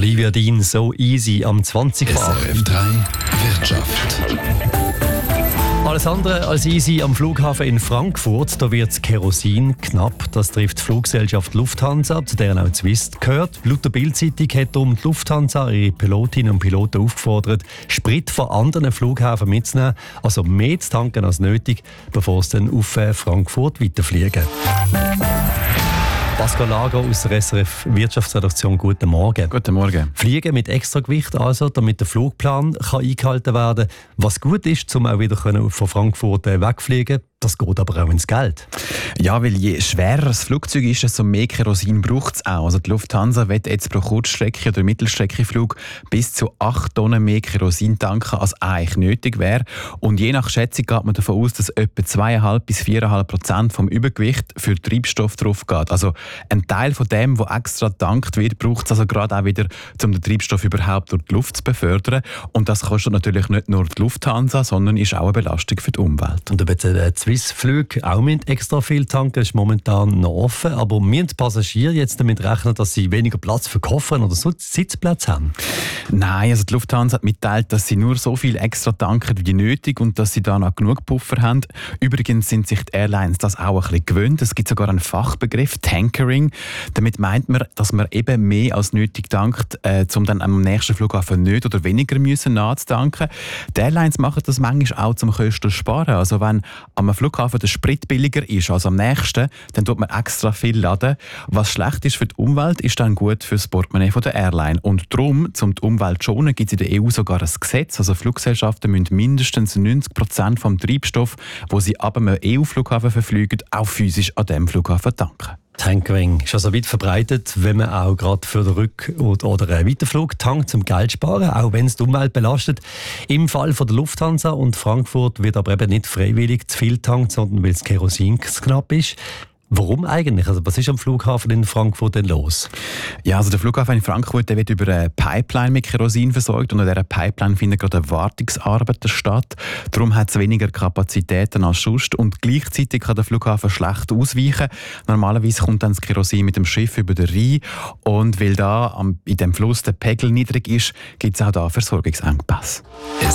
Olivia Dean, so easy am 20 SRF 3 Wirtschaft. Alles andere als easy am Flughafen in Frankfurt. Da wird das Kerosin knapp. Das trifft die Fluggesellschaft Lufthansa, zu der auch Swiss gehört. Laut der Bild-Zeitung hat darum die Lufthansa ihre Pilotinnen und Piloten aufgefordert, Sprit von anderen Flughäfen mitzunehmen, also mehr zu tanken als nötig, bevor sie dann auf Frankfurt weiterfliegen. Pascal Lager aus der SRF Wirtschaftsredaktion, guten Morgen. Guten Morgen. Fliegen mit Extragewicht also, damit der Flugplan kann eingehalten werden kann. Was gut ist, um auch wieder von Frankfurt wegfliegen. Das geht aber auch ins Geld. Ja, weil je schwerer das Flugzeug ist, desto mehr Kerosin braucht es auch. Also die Lufthansa wird jetzt pro Kurzstrecke- oder Mittelstreckenflug bis zu 8 Tonnen mehr Kerosin tanken, als eigentlich nötig wäre. Und je nach Schätzung geht man davon aus, dass etwa 2,5 bis 4,5% vom Übergewicht für Treibstoff drauf geht. Also ein Teil von dem, was extra getankt wird, braucht es also gerade auch wieder, um den Treibstoff überhaupt durch die Luft zu befördern. Und das kostet natürlich nicht nur die Lufthansa, sondern ist auch eine Belastung für die Umwelt. Und Swiss-Flüge auch mit extra viel tanken, ist momentan noch offen. Aber müssen die Passagiere jetzt damit rechnen, dass sie weniger Platz für Koffer oder Sitzplätze haben? Nein, also die Lufthansa hat mitteilt, dass sie nur so viel extra tanken wie nötig und dass sie da noch genug Puffer haben. Übrigens sind sich die Airlines das auch ein bisschen gewöhnt. Es gibt sogar einen Fachbegriff, Tankering. Damit meint man, dass man eben mehr als nötig tankt, um dann am nächsten Flughafen nicht oder weniger nachzutanken. Die Airlines machen das manchmal auch zum Kosten sparen. Also wenn am Flughafen der Sprit billiger ist als am nächsten, dann tut man extra viel laden. Was schlecht ist für die Umwelt, ist dann gut für das Portemonnaie der Airline. Und darum, um die Umwelt zu schonen, gibt es in der EU sogar ein Gesetz. Also Fluggesellschaften müssen mindestens 90% vom Treibstoff, den sie ab einem EU-Flughafen verfliegen, auch physisch an diesem Flughafen tanken. Tankering ist also weit verbreitet, wenn man auch gerade für den Rück- oder einen Weiterflug tankt, um Geld zu sparen, auch wenn es die Umwelt belastet. Im Fall von der Lufthansa und Frankfurt wird aber eben nicht freiwillig zu viel tankt, sondern weil das Kerosin knapp ist. Warum eigentlich? Also was ist am Flughafen in Frankfurt denn los? Ja, also der Flughafen in Frankfurt der wird über eine Pipeline mit Kerosin versorgt und an dieser Pipeline finden gerade Wartungsarbeiten statt. Darum hat es weniger Kapazitäten als sonst und gleichzeitig kann der Flughafen schlecht ausweichen. Normalerweise kommt dann das Kerosin mit dem Schiff über den Rhein und weil da in dem Fluss der Pegel niedrig ist, gibt es auch da Versorgungsengpässe.